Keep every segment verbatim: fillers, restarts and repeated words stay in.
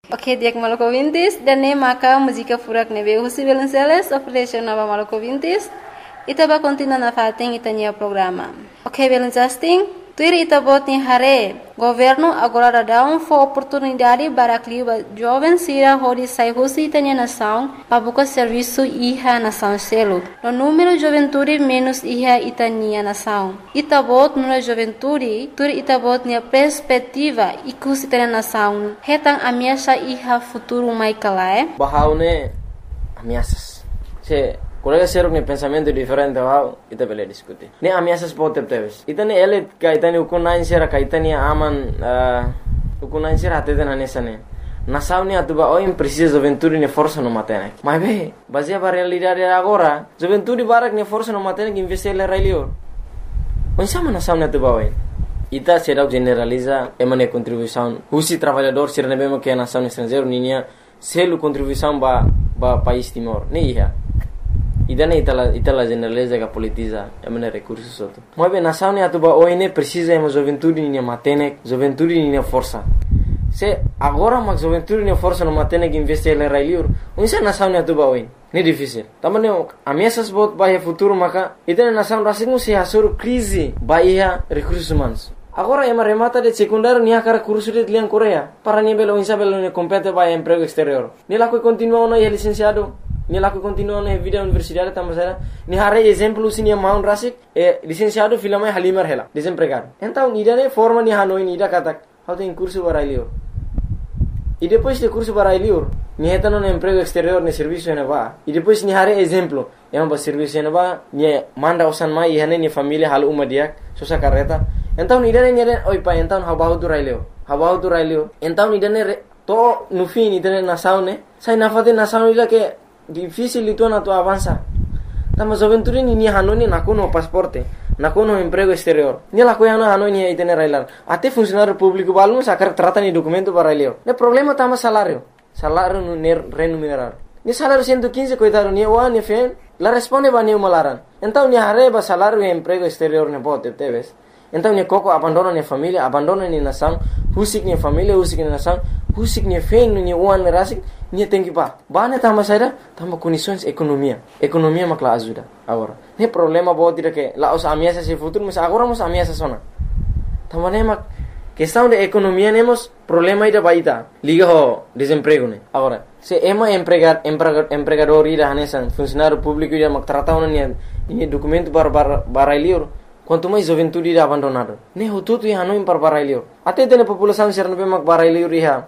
Ok, diak Maluku Vintis, dan ne maka música furak nebe husi Velenceles, operation nova Maluku Vintis, ita ba continua na fating itanya programa. Ok, Velencasting, tuir ita bot ni hare, governo agora dá um for oportunidade para cliba jovem sira hori sai husi itanya nação, para buscar serviço iha nação selo. No número juventude menos iha itania nação. Ita bot no juventude, tuir ita bot ni perspectiva ikus itanya nação. Hetang ameaça iha futuro mai kalae. Bahaune ameaças. Se colega ser um pensamento diferente, wow, ita bele discutir. Ne ameaças pode ter. Ita ne ele ka ita ne ukunain sera ka ita ne aman ukunain sera até na nessa ne. Nação ne atuba oi precisa juventude ne força no matene. Mas be, baseia para realidade agora, juventude barak ne força no matene que investir le railio. Onde sama nação ne atuba oi. Ita será generaliza emane contribuição. Husi trabalhador ser ne bemo que a nação estrangeiro ninha selo contribuição ba ba país Timor. Ne ia. Ida ne itala itala generaliza que politiza emane recursos outro. Mas bem nação ne atuba oi ne precisa emo juventude ninha matene, juventude ninha força. Se agora mas juventude ninha força no matene que investir le railio. Onde sa nação ne atuba oi. Ne difícil. Tamane ameaças bot bahia futuro maka ita nação rasingu se hasur crise bahia recursos humanos. Agora é uma remata de secundário nia cara curso de liang Coreia para nível insa belo ne compete vai emprego exterior. Ni lá que continua no é licenciado, ni lá que continua na vida universidade tamasera, ni hare exemplo sinia maun rasik é licenciado filama halimar hela, desempregado. Então nida ne forma ni hanoi nida kata, how tem curso barailio. E depois de curso barailio, ni heta no emprego exterior ne serviço ne va. E depois ni hare exemplo, é um serviço ne va, ni manda usan mai hane ni família hal uma dia, sosa carreta. Então nidane nidane oi pa então habahu tu railio habahu tu railio então nidane to no fim nidane nação ne sai na fate nação ila que difícil itu na tu avança tamo juventude ni ni hanoni na kuno pasporte na kuno emprego exterior ni la coiana hanoni itene railar até funcionário público balmo sacar trata ni documento para railio ne problema tamo salário salário no remunerar ni salário cento e quinze coitado ni wa ni fen la responde ba ni malaran então ni hareba salário e emprego exterior ne bote teves. Então ne coco abandona ne família, abandona ne nação, husik ne família, husik ne nação, husik ne fen ne uan rasik, ne tem que pa. Bane tama saída, tama condições economia. Economia makla ajuda agora. Ne problema boa tira que lá os ameaças se futuro, mas agora mos ameaças sona. Tama ne mak questão de economia nemos problema ida baita. Liga ho desemprego ne. Agora, se ema empregar empregador ida hanesan, funcionário público ida mak tratau ne ne documento para para liur. Quanto mais juventude irá abandonado. Ne hututu ia hanoi par barailio. Até tem população ser no bemak barailio riha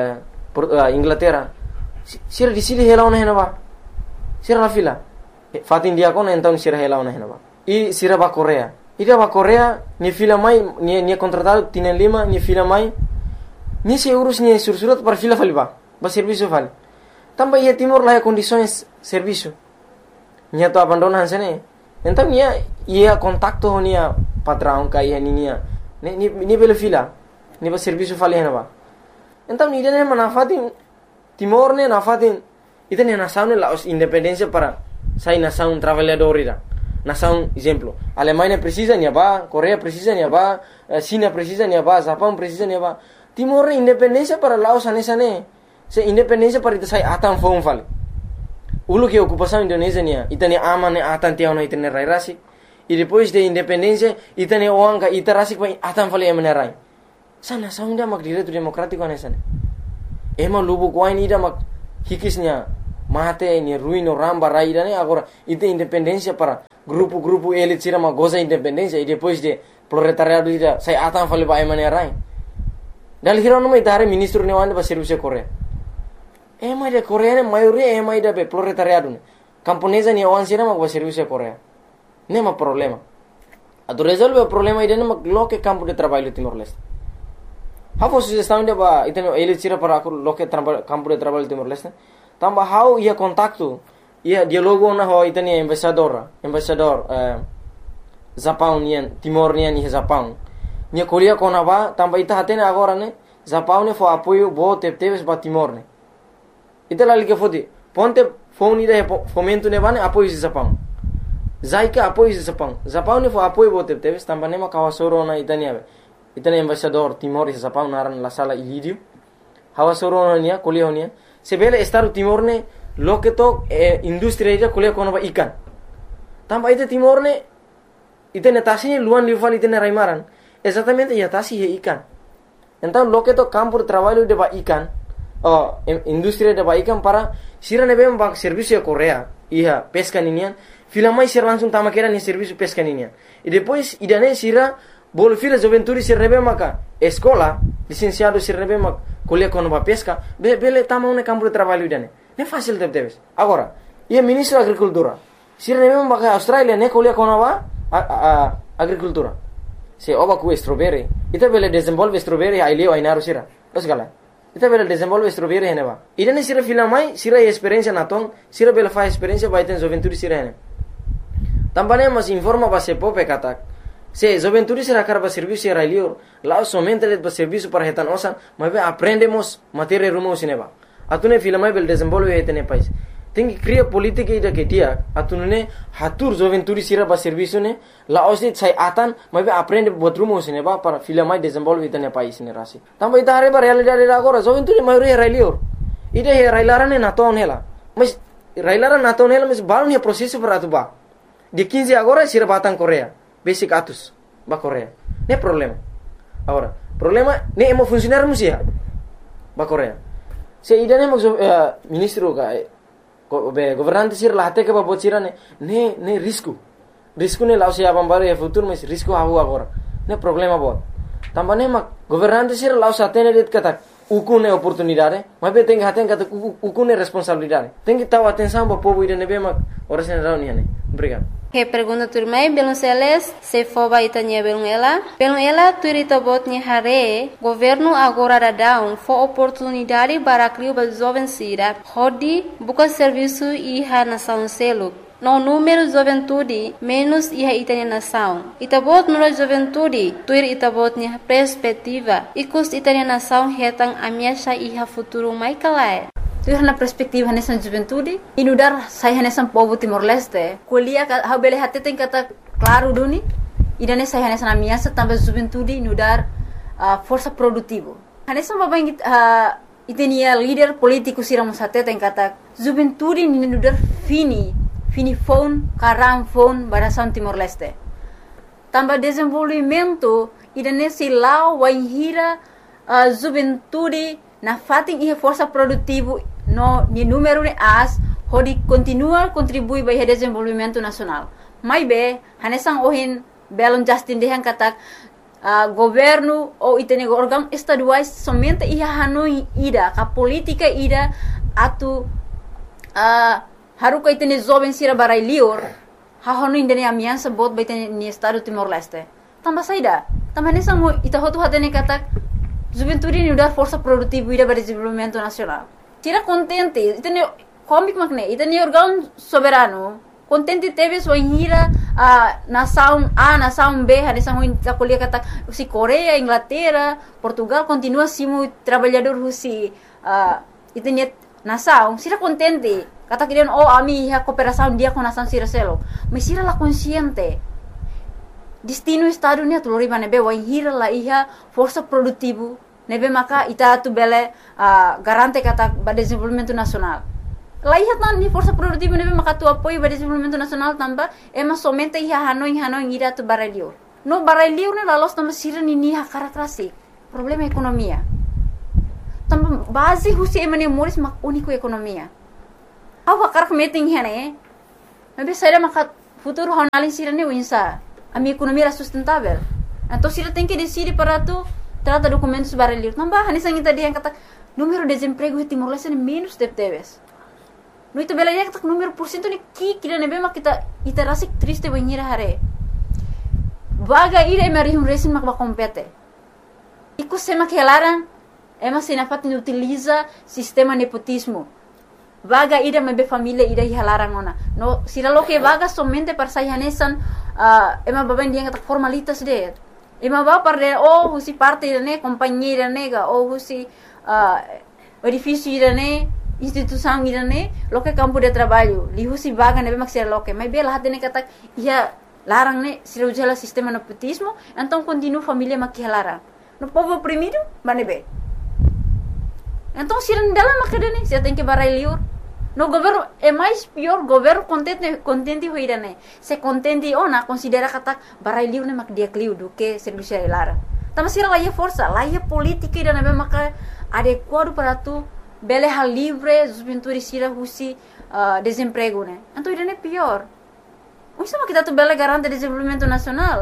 Inglaterra. Sira di sili hela ona henaba. Sira la fila. Fatin dia kona então sira hela ona henaba. E sira ba Coreia. Ida ba Coreia ni fila mai ni ni contratado tinen lima ni fila mai. Ni se urus ni sursurat par fila faliba. Ba serviço fali. Tamba ia Timor lá condições serviço. Nia to abandonan sene. Então ia ia contacto nia patrão kai nia ni ni ni bela fila ni ba serviço fali henaba. Então ni dene manafatin Timor ne nafatin ita ne nação ne la independência para sai nação trabalhador ira. Nação exemplo, Alemanha precisa nia ba, Coreia precisa nia ba, China precisa nia ba, Japão precisa nia ba. Timor ne independência para Laos anesa ne. Se independência para ita sai atan fon fali. Ulu que ocupação Indonésia nia, itane aman ne atan tiao na itane rai rasik. E depois de independência, itane oanga ita rasik pai atan fali emane rai. Sana saunda mak direito democrático anesa ne. Ema lubu kuai ni da mak hikisnya mate ni ruino ramba rai ne agora ita independência para grupo-grupo elit sira mak goza independência e depois de proletariado ida sai atan fali pai emane rai. Dal hiro no mai tare ministro ne wanda ba serviço Coreia. Ema de Coreia ne maioria ema ida be proletariado ne. Camponesa ni awan sira mak ba serviço Coreia. Nema problema. Ado resolve o problema ida ne mak loke campo de trabalho Timor-Leste. Hafo sugestão de ba iteno ele tira para aku loke campo de trabalho Timor-Leste. Tamba how ia contacto, ia dialogo na ho itani embaixador, embaixador eh Japão nian, Timor nian e Japão. Nia Coreia konaba tamba ita hatene agora ne, Japão ne fo apoio bo tepteves ba Timor ne. Ita lali que fodi, ponte fone ida fomento ne bane apoio Japão. Zaika apoio Japão. Japão ne fo apoio bo tepteves tamba ne ma kawasoro na itani ave. Itani embaixador Timor e Japão naran la sala ilidio. hawa soronia kuliah honia sebele Estado Timor ne loke to eh, industri ida kuliah kono ba ikan tamba ite Timor ne ite netasi luan lival ite raimaran exatamente ya tasi he ikan então loke to campo de trabalho de ba ikan oh industri de ba ikan para sira nebe ba serviço Korea iya pesca ninian fila mai sira langsung tama kera ni serviço pesca ninian e depois idane sira bolo fila juventude sira nebe maka escola licenciado sira nebe maka kuliah kono ba pesca be bele tama un campo de trabalho idane ne fácil de teves agora ia ministro da agricultura sira nebe maka Australia ne kuliah kono ba a, a, agricultura se oba ku strawberry ita bele desenvolve strawberry ai leo ai naru sira os gala ita bele desenvolve strawberry hene ba idane sira fila mai sira experiência na tong sira bele fa experiência ba iten juventude sira hene também mas informa ba se pope katak se juventude sira karba serviço ai leo lá somente de ba serviço para hetan osan mas aprendemos matéria rumo sineba atune fila mai bele desenvolve hetene país tem que criar política ida que dia atunune hatur juventude sira ba serviço ne la osit sai atan mas aprende botrumo sineba para fila mai desenvolve hetene país ne rasi também ita are ba realidade agora juventude mai re railio ida he railarane na ton hela mas railara na ton hela mas balun he processo para atuba de quinze agora sira batang Korea basic atus ba Korea ne problema agora problema ne emo funcionar musia ba Korea se ida ne mo uh, ministro ka be governante sir lahte ke ba bocira ne ne ne risco risco ne lao se abambare e futuro mas risco hawo agora ne problema bot tambane ma governante sir lao satene det kata ukune oportunidade mas be tem haten kata ukune responsabilidade tem que taw atenção ba povo ida ne be ma ora sen rauni ne obrigado. Que pergunta turmai belum seles se foba itanya belum ela belum ela turita botnya hare governo agora dadão fo oportunidade para criar ba jovem sira hodi buka serviço iha nação selo no número juventude menos iha itanya nação itabot no juventude tuir itabotnya perspectiva ikus itanya nação hetang amiasha iha futuro mai kalai tuir na perspektiva nessa juventude inudar saya nessa povo Timor Leste kuliah ha bele hate tem kata claro duni idane saya nessa amiasa tambah juventude inudar uh, força produtivo nessa babang uh, itenia líder político siramos hate tem kata juventude inudar fini fini phone karam phone barasan Timor Leste tambah desenvolvimento idane silau waihira uh, juventude na fating ihe força produtivo no ni número ne as hodi continua contribui para o desenvolvimento nacional mai be hanesang ohin belon Justin dehan katak uh, governo ou itene órgão estaduais somente ia hanoi ida ka política ida atu uh, haruka itene jovem sira barai lior ha hanoi indene amiança bot ba itene ni estado Timor Leste tambah saida tambah hanesang mo ita hotu hatene katak juventude ni udar força produtiva ida para desenvolvimento nacional tira contente itene comic magne itene órgão soberano contente teve sua inhira a nação A nação B hanesang ho kakulia kata si Korea Inglaterra Portugal continua simo trabalhador husi uh, itene nação sira contente kata kirian oh ami ha cooperação dia com nação sira selo mas sira la consciente destino estado ni tu lori nebe wa hira la iha força produtivo nebe maka ita tu bele uh, garante kata ba desenvolvimento nacional la iha tan ni força produtivo nebe maka tu apoio ba desenvolvimento nacional tamba ema somente iha hanoi hanoi ira tu baralio no baralio ne la los tamba sira ni ni ha karakterasi problema ekonomia tamba base husi emane moris mak único ekonomia awa karak meeting hene nebe saida maka futuro honalin sira ne winsa a minha economia era sustentável. Então, se ela tem que decidir para tu, trata documentos baralhos. Não vai, nem sangue tadi yang kata número de desemprego di Timor Leste menos de teves. No itu bela dia kata número porcento ni ki kira nebe mak kita ita rasik triste banhira hare. Vaga ira emari um resin mak ba compete. Iku sema que elaran ema sinafat ni utiliza sistema nepotismo. Vaga ida mebe família ida hilarang ona. No, sira lo que vaga somente para sayanesan uh, ema baben dia kata formalitas de. Ema ba para oh husi parte ne companhia nega oh husi uh, edifício ida ne instituição ida ne lo que campo de trabalho. Li husi vaga nebe mak sira lo que. Mas bela hat ne kata ia larang ne sira ujala sistema nepotismo, então continua família mak hilarang. No povo oprimido, manebe. Então, se não dela macadane, se tem que barai liur. No governo é mais pior, governo contente contente hoira né. Se contente ona considera kata barai liur né mak dia kliu do que serviço lara. Tama sira lá é força, lá é política ida né maka adequado para tu bele hal livre, juventude sira husi uh, desemprego né. Então ida né pior. O sama kita tu bele garante desenvolvimento nacional.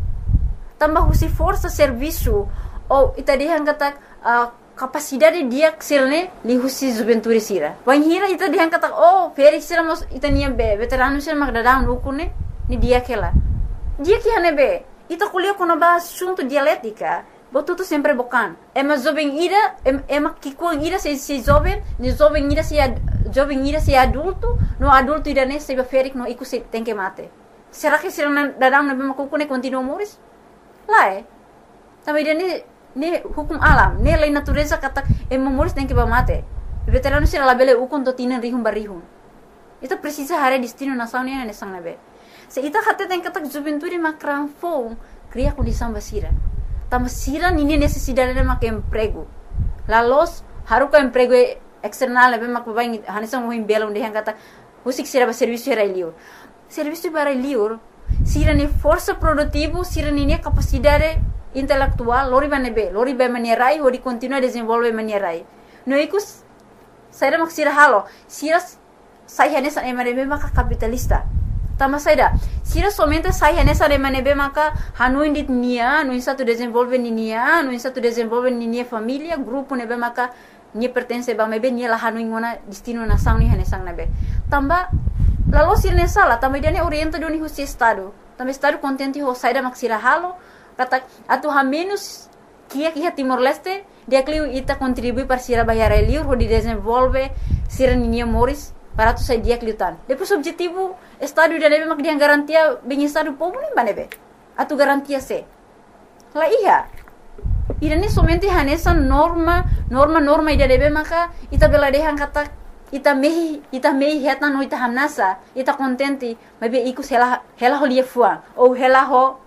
Tambah husi força serviço ou ita dihan kata uh, capacidade dia ksilne li husi juventude sira. Wan hira ita dihan kata oh feri sira mos ita nia be veterano sira mak dadang ukune ni dia kela. Dia que hane be ita kuliah kono ba assunto dialética. Botuto sempre bocan. Ema jovem ira ema kikuang ira se se jovem, ni jovem ira se jovem ira se adulto, no adulto ira ne se be ferik no iku se tem que mate. Será que sira dadang na be makukune continua moris? Lá é. Também dia ni ni hukum alam, ni lei natureza kata e memoris tem que ba mate. Veterano sira labele ukon to tinan rihum barihum. Ita precisa hare destino nação ni ne sang nabe. Se ita kata tem kata juventude makran fo, cria condição basira. Tama sira ni necessidade de mak emprego. La los haruka emprego external nabe mak baing hanisang mo himbela unde kata usik sira ba serviço era liur. Serviço para liur, sira ni força produtivo, sira ni capacidade intelectual, lori ba nebe, lori ba manierai, hori continua desenvolve manierai. No ikus, saida mak sira halo, sira sai hanesa emanebe maka capitalista. Tama saida, sira somente sai hanesa emanebe maka hanu indit nia, no satu desenvolve ni nia, no satu desenvolve ni nia família, grupo nebe maka nia pertence ba mebe nia la hanu ingona destino nação ni hanesang nebe. Tamba lalu sira ne sala, tamba dia ne orienta doni husi estado. Tamba estado contente ho saida mak sira halo. Kata atu ha menos kia kia Timor Leste dia kliu ita contribui para sira bayar liur ho di desenvolve sira ninia moris para tu sai dia kliutan. Depois objetivo estado dia nebe mak dia garantia bem estado povo nem banebe. Atu garantia se. La iya. Ira ni somente hanesa norma norma norma dia nebe maka ita bela dehan kata ita mehi ita mehi heta no ita hamnasa ita contente mabe ikus hela hela ho lia fua ou hela ho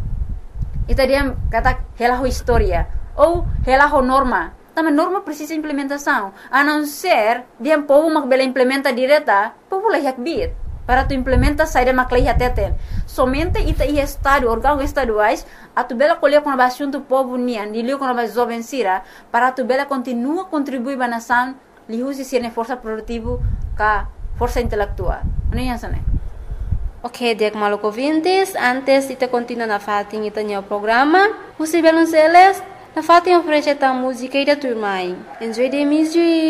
ita dia kata hela ho história ou hela ho norma. Também norma precisa implementação. A não ser dia povo mak bela implementa direta, povo lah yak bit para tu implementa saída mak lah teten. Somente ita i estado órgão estaduais atu bela colher com assunto povo nian, dilio com a jovem sira para tu bela continua contribuir ba nação, li usi sirne força produtivo ka força intelectual. Ano yan sana? Ok, diak maluco ouvintes, antes ita continua na fatin ita nyo programa, Husi Belonceles, na fatin oferece ta música ida turmai. Enjoy the music!